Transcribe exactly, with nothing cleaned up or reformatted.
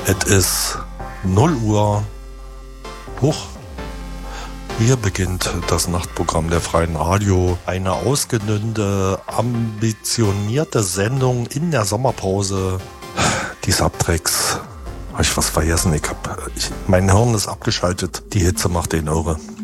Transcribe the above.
Es ist null Uhr. Huch. Hier beginnt das Nachtprogramm der Freien Radio. Eine ausgedünnte, ambitionierte Sendung in der Sommerpause. Die Subtracks. Habe ich was vergessen? Ich hab, ich, mein Hirn ist abgeschaltet. Die Hitze macht den irre.